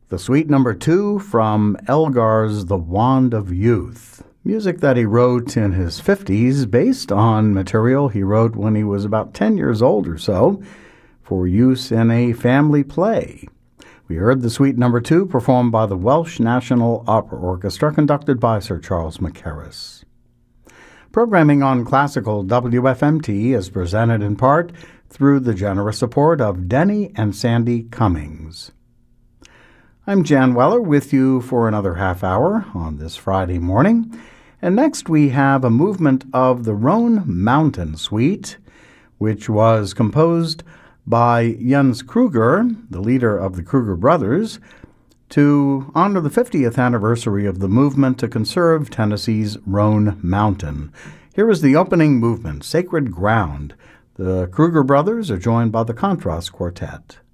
The Suite Number 2 from Elgar's The Wand of Youth. Music that he wrote in his 50s based on material he wrote when he was about 10 years old or so for use in a family play. We heard the Suite Number 2 performed by the Welsh National Opera Orchestra conducted by Sir Charles Mackerras. Programming on Classical WFMT is presented in part through the generous support of Denny and Sandy Cummings. I'm Jan Weller with you for another half hour on this Friday morning. And next we have a movement of the Roan Mountain Suite, which was composed by Jens Kruger, the leader of the Kruger Brothers, to honor the 50th anniversary of the movement to conserve Tennessee's Roan Mountain. Here is the opening movement, Sacred Ground. The Kruger Brothers are joined by the Contrast Quartet.